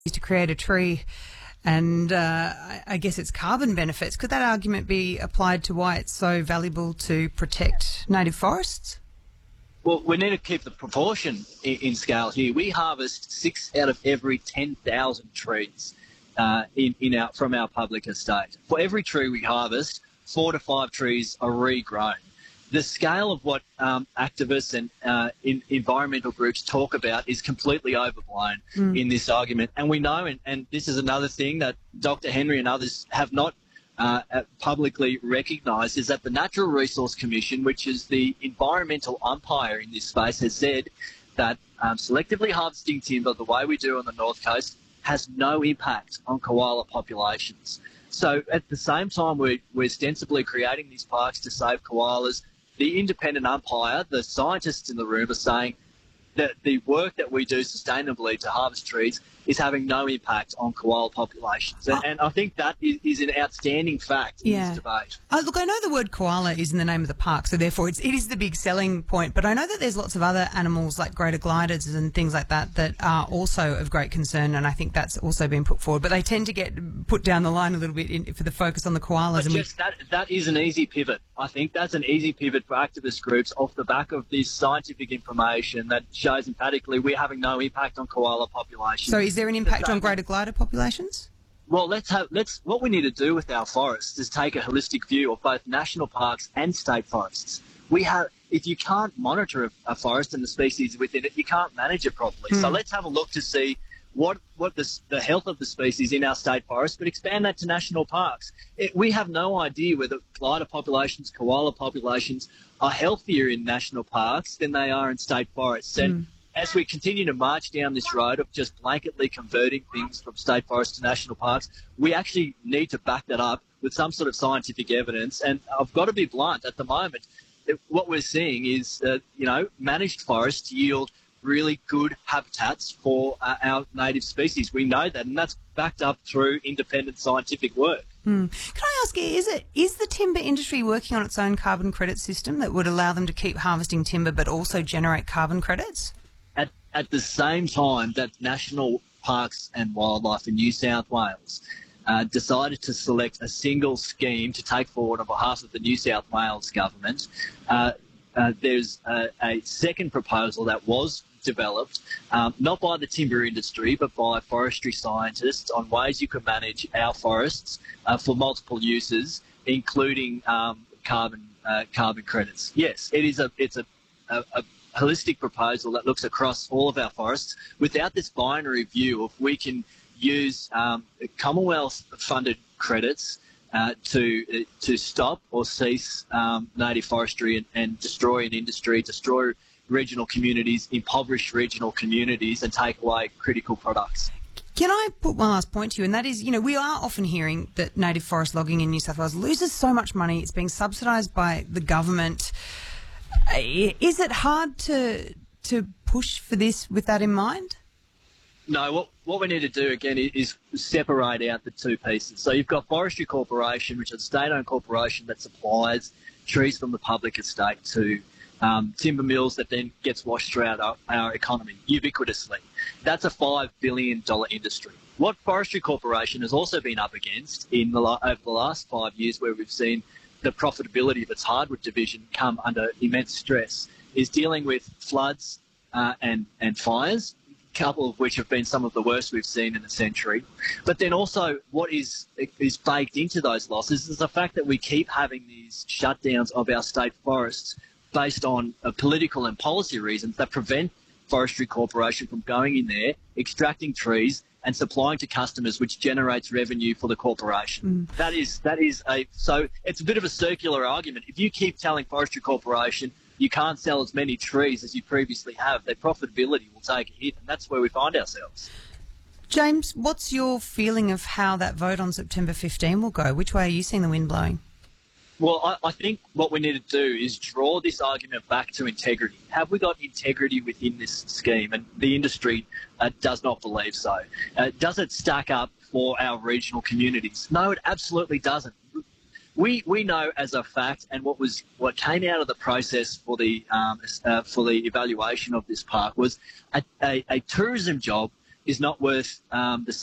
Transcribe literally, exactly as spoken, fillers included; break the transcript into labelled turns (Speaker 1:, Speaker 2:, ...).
Speaker 1: to create a tree and uh, I guess its carbon benefits. Could that argument be applied to why it's so valuable to protect native forests?
Speaker 2: Well, we need to keep the proportion in, in scale here. We harvest six out of every ten thousand trees uh, in, in our, from our public estate. For every tree we harvest, four to five trees are regrown. The scale of what um, activists and uh, in, environmental groups talk about is completely overblown mm. in this argument. And we know, and, and this is another thing that Doctor Henry and others have not uh, publicly recognised, is that the Natural Resource Commission, which is the environmental umpire in this space, has said that um, selectively harvesting timber the way we do on the North Coast has no impact on koala populations. So at the same time we're, we're ostensibly creating these parks to save koalas, the independent umpire, the scientists in the room, are saying that the work that we do sustainably to harvest trees is having no impact on koala populations. And, and I think that is, is an outstanding fact in
Speaker 1: yeah.
Speaker 2: this debate.
Speaker 1: Uh, look, I know the word koala is in the name of the park, so therefore it's, it is the big selling point, but I know that there's lots of other animals like greater gliders and things like that that are also of great concern, and I think that's also been put forward, but they tend to get put down the line a little bit in, for the focus on the koalas.
Speaker 2: But
Speaker 1: and
Speaker 2: just
Speaker 1: we...
Speaker 2: that, that is an easy pivot. I think that's an easy pivot for activist groups off the back of this scientific information that shows emphatically we're having no impact on koala populations.
Speaker 1: So is there an impact on greater glider populations?
Speaker 2: Well, let's have let's what we need to do with our forests is take a holistic view of both national parks and state forests. We have if you can't monitor a, a forest and the species within it, you can't manage it properly. Mm. So let's have a look to see what what the, the health of the species in our state forests, but expand that to national parks. It, we have no idea whether glider populations, koala populations are healthier in national parks than they are in state forests. And mm. as we continue to march down this road of just blanketly converting things from state forests to national parks, we actually need to back that up with some sort of scientific evidence. And I've got to be blunt, at the moment, it, what we're seeing is, uh, you know, managed forests yield really good habitats for uh, our native species. We know that, and that's backed up through independent scientific work.
Speaker 1: Mm. Can I ask you, is it is the timber industry working on its own carbon credit system that would allow them to keep harvesting timber but also generate carbon credits?
Speaker 2: At, at the same time that National Parks and Wildlife in New South Wales uh, decided to select a single scheme to take forward on behalf of the New South Wales government, uh, uh, there's a, a second proposal that was developed, um, not by the timber industry, but by forestry scientists on ways you can manage our forests uh, for multiple uses, including um, carbon uh, carbon credits. Yes, it is a it's a, a, a holistic proposal that looks across all of our forests without this binary view of we can use um, Commonwealth-funded credits uh, to to stop or cease um, native forestry and, and destroy an industry, destroy regional communities, impoverish regional communities, and take away critical products.
Speaker 1: Can I put one last point to you, and that is, you know, we are often hearing that native forest logging in New South Wales loses so much money, it's being subsidised by the government. Is it hard to to push for this with that in mind?
Speaker 2: No, what, what we need to do, again, is separate out the two pieces. So you've got Forestry Corporation, which is a state-owned corporation that supplies trees from the public estate to Um, timber mills that then gets washed throughout our, our economy ubiquitously. That's a five billion dollars industry. What Forestry Corporation has also been up against in the, over the last five years, where we've seen the profitability of its hardwood division come under immense stress, is dealing with floods uh, and, and fires, a couple of which have been some of the worst we've seen in a century. But then also what is, is baked into those losses is the fact that we keep having these shutdowns of our state forests based on uh, political and policy reasons that prevent Forestry Corporation from going in there, extracting trees and supplying to customers, which generates revenue for the corporation. Mm. That is that is a so it's a bit of a circular argument. If you keep telling Forestry Corporation you can't sell as many trees as you previously have, their profitability will take a hit, and that's where we find ourselves.
Speaker 1: James, what's your feeling of how that vote on September fifteenth will go? Which way are you seeing the wind blowing?
Speaker 2: Well, I, I think what we need to do is draw this argument back to integrity. Have we got integrity within this scheme? And the industry uh, does not believe so. Uh, does it stack up for our regional communities? No, it absolutely doesn't. We we know as a fact, and what was what came out of the process for the um, uh, for the evaluation of this park was a, a, a tourism job is not worth um, the